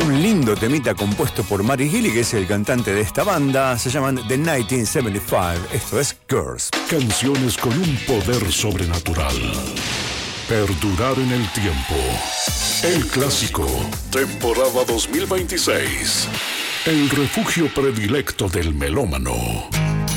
Un lindo temita compuesto por Marty Healy, que es el cantante de esta banda. Se llaman The 1975. Esto es Girls. Canciones con un poder sobrenatural. Perdurar en el tiempo. El clásico. Temporada 2026. El refugio predilecto del melómano.